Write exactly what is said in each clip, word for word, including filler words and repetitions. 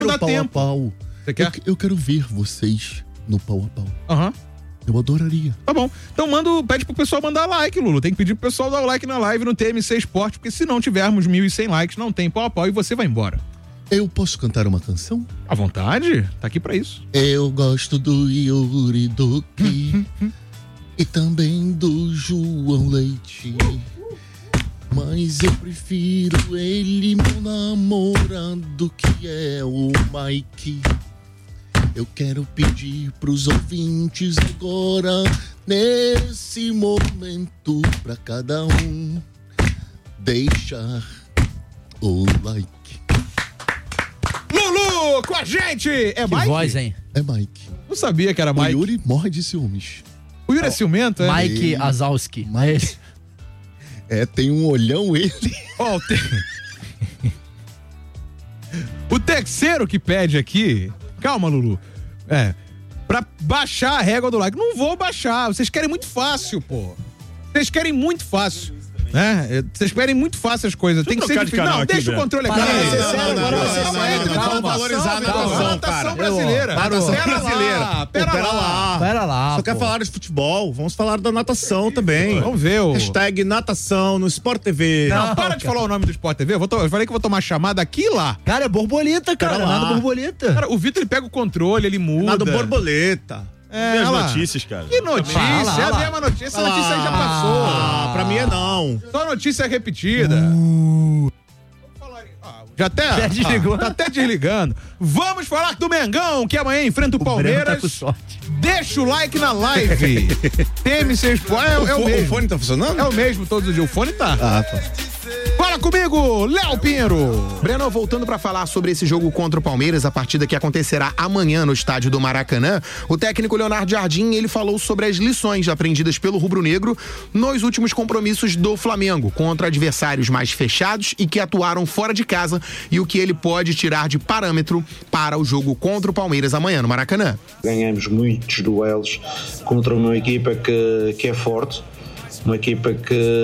Não dá pau tempo. a pau. Você quer? Eu, eu quero ver vocês no pau a pau. Aham. Uhum. Eu adoraria. Tá bom. Então manda, pede pro pessoal mandar like, Lulu. Tem que pedir pro pessoal dar o like na live no T M C Esporte, porque se não tivermos mil e cem likes, não tem pau a pau e você vai embora. Eu posso cantar uma canção? À vontade, tá aqui pra isso. Eu gosto do Yuri Duque e também do João Leite, mas eu prefiro ele, meu namorado, que é o Mike. Eu quero pedir pros ouvintes agora, nesse momento, pra cada um deixar o like. Lulu, com a gente! É Que Mike? voz, hein? É Mike. Não sabia que era Mike. O Yuri morre de ciúmes. O Yuri é ciumento, é? Mike Azalski. Mas é, tem um olhão ele. Ó, o, te... o terceiro que pede aqui... Calma, Lulu. É, pra baixar a régua do like. Não vou baixar, vocês querem muito fácil, pô. Vocês querem muito fácil. Né? Vocês querem muito fácil as coisas. Tem que ser difícil. Não, deixa o controle aqui. Vamos valorizar a natação brasileira. Natação Pera brasileira. lá, pera lá. Pera lá, Só quer falar de futebol, vamos falar da natação também. Vamos ver o... Hashtag natação no Sport T V. Não, Não, para cara. de falar o nome do Sport T V. Eu, vou to... eu falei que eu vou tomar chamada aqui e lá. Cara, é borboleta, cara. Pera lá. Nada borboleta. Cara, o Vitor, ele pega o controle, ele muda. Nada borboleta. É, Vê as olha lá. notícias, cara. Que notícia? Olha lá, olha É a lá. mesma notícia. Essa notícia aí já passou. Ah, pra mim é não. Só notícia repetida. Já até, Já desligou? ah, tá até desligando. Vamos falar do Mengão, que amanhã enfrenta o, O Breno Palmeiras. tá com sorte. Deixa o like na live. T M C Esporte. É, é o fo- mesmo. o fone tá funcionando? É o mesmo todos os dias. O fone tá. Ah, tá. Fala comigo, Léo Pinheiro. Breno, voltando para falar sobre esse jogo contra o Palmeiras, a partida que acontecerá amanhã no estádio do Maracanã, o técnico Leonardo Jardim, ele falou sobre as lições aprendidas pelo rubro-negro nos últimos compromissos do Flamengo contra adversários mais fechados e que atuaram fora de casa e o que ele pode tirar de parâmetro para o jogo contra o Palmeiras amanhã no Maracanã. Ganhamos muitos duelos contra uma equipa que, que é forte, uma equipa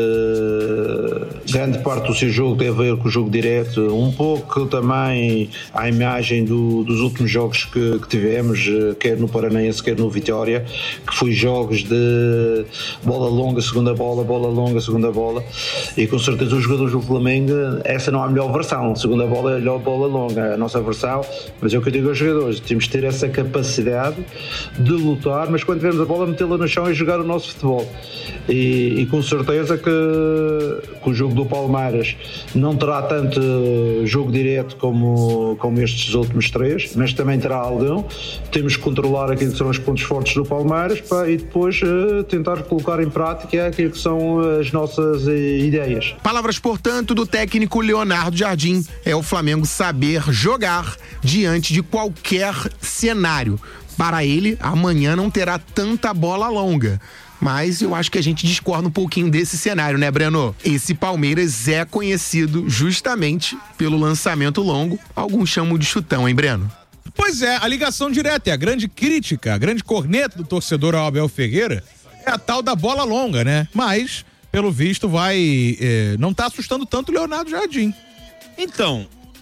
que grande parte do seu jogo tem a ver com o jogo direto, um pouco também à imagem do, dos últimos jogos que, que tivemos, quer no Paranaense, quer no Vitória, que foi jogos de bola longa, segunda bola, bola longa, segunda bola, e com certeza os jogadores do Flamengo, essa não é a melhor versão, segunda bola é a melhor bola longa, a nossa versão, mas é o que eu digo aos jogadores, temos de ter essa capacidade de lutar, mas quando tivermos a bola, metê-la no chão e jogar o nosso futebol. E, e com certeza que, que o jogo do Palmeiras não terá tanto jogo direto como, como estes últimos três, mas também terá algum. Temos que controlar aquilo que são os pontos fortes do Palmeiras, pá, e depois uh, tentar colocar em prática aquilo que são as nossas uh, ideias. Palavras, portanto, do técnico Leonardo Jardim. É o Flamengo saber jogar diante de qualquer cenário. Para ele, amanhã não terá tanta bola longa. Mas eu acho que a gente discorda um pouquinho desse cenário, né, Breno? Esse Palmeiras é conhecido justamente pelo lançamento longo. Alguns chamam de chutão, hein, Breno? Pois é, a ligação direta é a grande crítica, a grande corneta do torcedor ao Abel Ferreira é a tal da bola longa, né? Mas, pelo visto, vai... É, não tá assustando tanto o Leonardo Jardim. Então,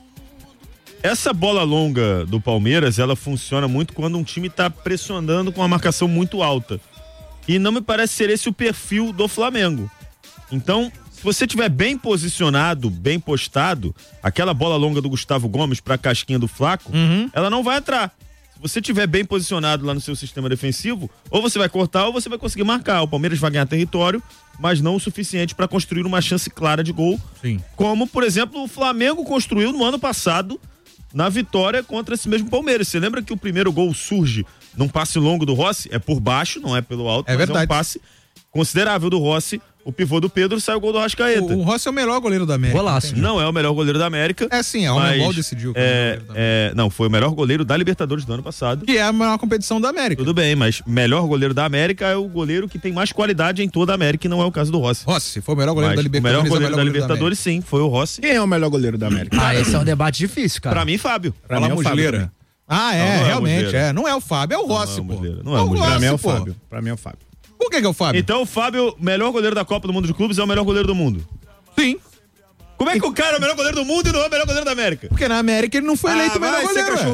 essa bola longa do Palmeiras, ela funciona muito quando um time tá pressionando com uma marcação muito alta. E não me parece ser esse o perfil do Flamengo. Então, se você tiver bem posicionado, bem postado, aquela bola longa do Gustavo Gomes pra casquinha do Flaco, Uhum. ela não vai entrar. Se você tiver bem posicionado lá no seu sistema defensivo, ou você vai cortar ou você vai conseguir marcar. O Palmeiras vai ganhar território, mas não o suficiente para construir uma chance clara de gol. Sim. Como, por exemplo, o Flamengo construiu no ano passado na vitória contra esse mesmo Palmeiras. Você lembra que o primeiro gol surge num passe longo do Rossi? É por baixo, não é pelo alto, É mas verdade. é um passe considerável do Rossi. O pivô do Pedro sai o gol do Arrascaeta. O, o Rossi é o melhor goleiro da América. Golaço. Não é o melhor goleiro da América. É sim, é o mas, Homem decidiu. que é o melhor É, goleiro da América. é, não, foi o melhor goleiro da Libertadores do ano passado. Que é a maior competição da América. Tudo bem, mas melhor goleiro da América é o goleiro que tem mais qualidade em toda a América e não é o caso do Rossi. Rossi, foi o melhor goleiro Mas da o Libertadores. melhor é goleiro da goleiro Libertadores, sim, foi o Rossi. Quem é o melhor goleiro da América? Ah, esse é um debate difícil, cara. Pra mim, Fábio. Pra Fala mim é o Fábio Muslera. também. Ah, é, Não, não é o realmente, Muslera. é. Não é o Fábio, é o Rossi, Não é o pô. Muslera, não é o Pra mim é o pô. Fábio. Pra mim é o Fábio. Por que que é o Fábio? Então o Fábio, melhor goleiro da Copa do Mundo de Clubes, é o melhor goleiro do mundo. Sim. Como é que o cara é o melhor goleiro do mundo e não é o melhor goleiro da América? Porque na América ele não foi eleito o melhor vai ser goleiro. cachorro